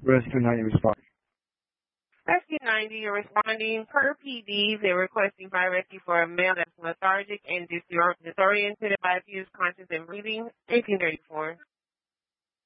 Rescue 90 respond. Rescue 90, you're responding per PD. They're requesting fire rescue for a male that's lethargic and disoriented, advised use conscious and breathing. 1834.